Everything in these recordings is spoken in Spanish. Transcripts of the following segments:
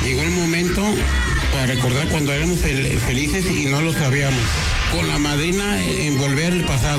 Llegó el momento para recordar cuando éramos felices y no lo sabíamos. Con la madrina en volver el pasado.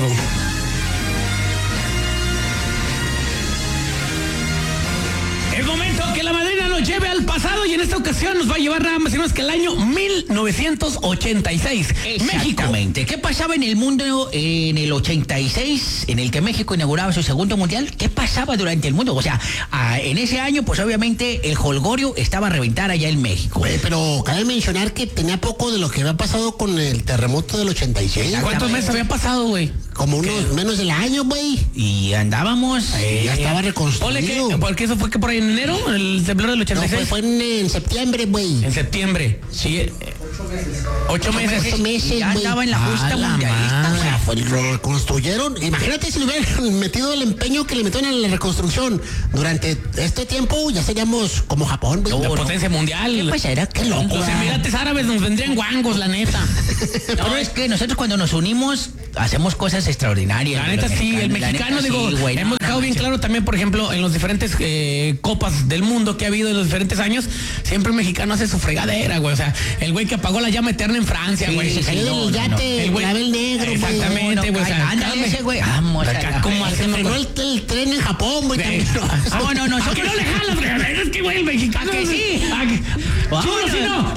Es momento que la madrina nos lleve al pasado y en esta ocasión nos va a llevar nada más y menos que el año 1986. Exactamente. México. ¿Qué pasaba en el mundo en el 86, en el que México inauguraba su segundo mundial? ¿Qué pasaba durante el mundo? O sea, en ese año, pues obviamente el jolgorio estaba a reventar allá en México. Güey, pero cabe mencionar que tenía poco de lo que había pasado con el terremoto del 86. ¿Cuántos meses había pasado, güey? Como unos menos del año, güey. Y andábamos... Ya estaba reconstruido. Porque eso fue que por ahí en enero, el temblor del 86. No, fue en septiembre, güey. En septiembre, sí. 8 meses. 8 meses, ya güey. andaba en la justa mundialista. O sea, lo reconstruyeron. Imagínate si le hubieran metido el empeño que le metieron en la reconstrucción. Durante este tiempo ya seríamos como Japón, güey. La potencia mundial. ¿Qué pasa? Era Qué loco. Los Emirates Árabes nos vendrían guangos, la neta. No, es que nosotros cuando nos unimos hacemos cosas extraordinarias. La neta sí, el mexicano, digo, hemos dejado bien claro también, por ejemplo, en los diferentes copas del mundo que ha habido en los diferentes años, siempre el mexicano hace su fregadera, güey. O sea, el güey que apagó la llama eterna en Francia, güey. Se cayó del yate, el clavel negro, exactamente, güey. Ese güey. Vamos a ¿cómo Se frenó el tren en Japón, güey. ¿A que no le jalas, fregadera? Es que, güey, el mexicano. ¿A que sí? Chulo sí no.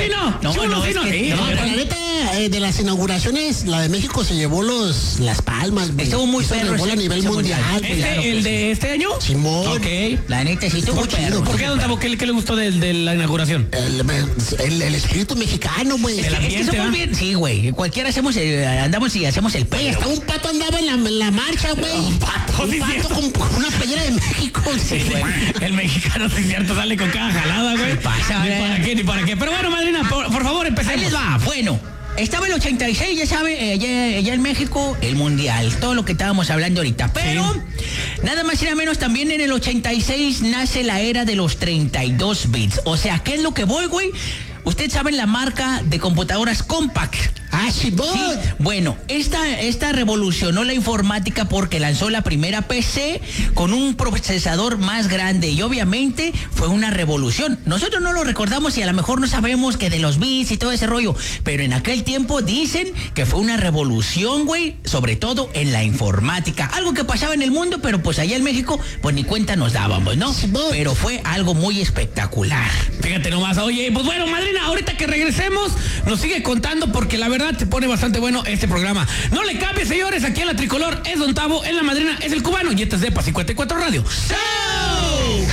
La neta, de las inauguraciones, la de México se llevó las palmas, güey. Estuvo muy perro. perro A nivel mundial. ¿El de este año? Simón. Ok. La neta sí estuvo perro. ¿Por qué, don Tabo? ¿Qué le gustó de la inauguración? El espíritu mexicano, güey. El ambiente, somos bien. Sí, güey. Cualquiera andamos y hacemos el Güey, pedo. hasta un pato andaba en la marcha, güey. Un pato con una playera de México. Sí, güey. El mexicano, sí es cierto, sale con cada jalada, güey. Pasa, ni para qué. Pero bueno, madrina, por favor, empecemos. Ahí les va. Bueno, estaba el 86, ya sabe, allá en México, el mundial, todo lo que estábamos hablando ahorita. Pero, nada más y nada menos, también en el 86 nace la era de los 32 bits. O sea, ¿qué es lo que voy, güey? Ustedes saben la marca de computadoras Compaq. Sí. Bueno, esta revolucionó la informática porque lanzó la primera PC con un procesador más grande y obviamente fue una revolución. Nosotros no lo recordamos y a lo mejor no sabemos que de los bits y todo ese rollo, pero en aquel tiempo dicen que fue una revolución, güey, sobre todo en la informática. Algo que pasaba en el mundo, pero pues allá en México, pues ni cuenta nos dábamos, ¿no? Pero fue algo muy espectacular. Fíjate nomás, oye, pues bueno, madrina, ahorita que regresemos, nos sigue contando porque la verdad se pone bastante bueno este programa. No le cambie, señores, aquí en la Tricolor es Don Tabo, en la madrina es el cubano y este es Depa 54 Radio. ¡Show!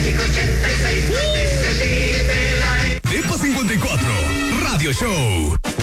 Depa 54 Radio Show.